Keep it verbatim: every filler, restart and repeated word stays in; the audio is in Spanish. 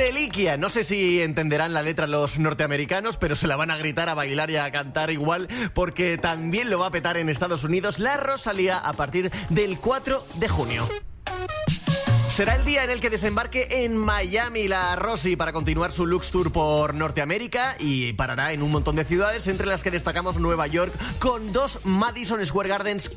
Reliquia. No sé si entenderán la letra los norteamericanos, pero se la van a gritar, a bailar y a cantar igual, porque también lo va a petar en Estados Unidos la Rosalía a partir del cuatro de junio. Será el día en el que desembarque en Miami la Rosy para continuar su Lux Tour por Norteamérica y parará en un montón de ciudades, entre las que destacamos Nueva York, con dos Madison Square Gardens